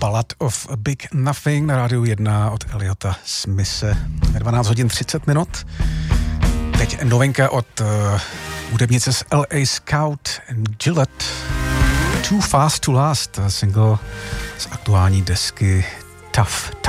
Ballad of Big Nothing na rádiu 1 od Eliota Smithe. 12 hodin 30 minut. Teď novinka od hudebnice z LA Scout Gillette. Too Fast to Last, single z aktuální desky Tough